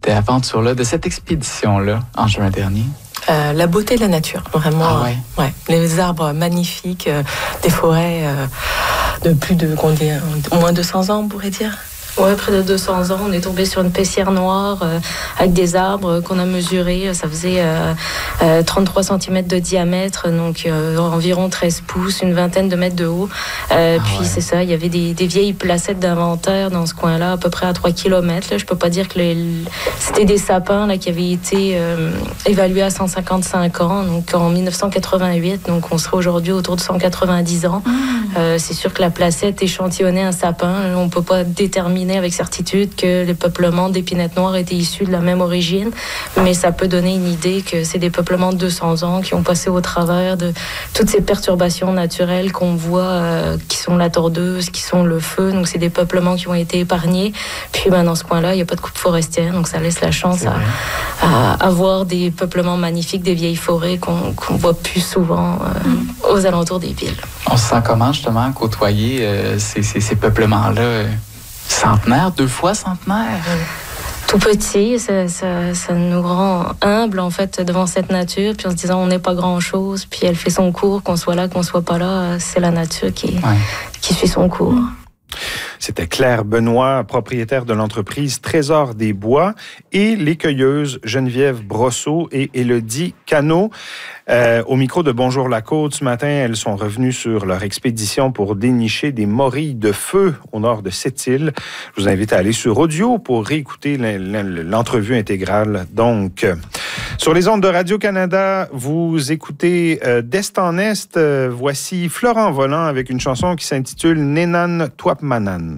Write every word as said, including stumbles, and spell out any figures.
aventure-là, de cette expédition-là, en juin dernier? Euh, la beauté de la nature, vraiment. Ah ouais. Euh, ouais. Les arbres magnifiques, euh, des forêts euh, de plus de, qu'on dit, au moins deux cents ans, on pourrait dire. Ouais, près de deux cents ans, on est tombé sur une pessière noire euh, avec des arbres qu'on a mesurés. Ça faisait euh, euh, trente-trois centimètres de diamètre, donc euh, environ treize pouces, une vingtaine de mètres de haut. Euh, ah puis ouais. C'est ça, il y avait des, des vieilles placettes d'inventaire dans ce coin-là, à peu près à trois kilomètres. Là. Je peux pas dire que les, c'était des sapins là, qui avaient été euh, évalués à cent cinquante-cinq ans, donc en dix-neuf cent quatre-vingt-huit. Donc on serait aujourd'hui autour de cent quatre-vingt-dix ans. Mmh. Euh, c'est sûr que la placette échantillonnait un sapin. On peut pas déterminer avec certitude que les peuplements d'épinettes noires étaient issus de la même origine, mais ça peut donner une idée que c'est des peuplements de deux cents ans qui ont passé au travers de toutes ces perturbations naturelles qu'on voit, euh, qui sont la tordeuse, qui sont le feu, donc c'est des peuplements qui ont été épargnés. Puis ben, dans ce coin-là, il n'y a pas de coupe forestière, donc ça laisse la chance à, à avoir des peuplements magnifiques, des vieilles forêts qu'on qu'on voit plus souvent euh, mm. aux alentours des villes. On se sent comment justement côtoyer euh, ces, ces, ces peuplements-là euh... Centenaire, deux fois centenaire. Tout petit, ça, ça, ça nous rend humbles en fait devant cette nature, puis en se disant on n'est pas grand-chose, puis elle fait son cours, qu'on soit là, qu'on soit pas là, c'est la nature qui, ouais. qui suit son cours. C'était Claire Benoît, propriétaire de l'entreprise Trésor des Bois, et les cueilleuses Geneviève Brosseau et Élodie Cano. Euh, au micro de Bonjour la Côte, ce matin, elles sont revenues sur leur expédition pour dénicher des morilles de feu au nord de Sept-Îles. Je vous invite à aller sur Audio pour réécouter l'entrevue intégrale. Donc, sur les ondes de Radio-Canada, vous écoutez euh, d'Est en Est. Euh, voici Florent Volant avec une chanson qui s'intitule Nenan Twapmanan.